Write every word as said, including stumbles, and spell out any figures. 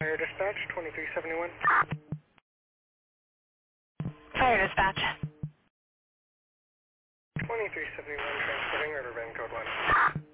Fire dispatch, twenty-three seventy-one. Fire dispatch. twenty-three seventy-one, transporting Riverbend code one.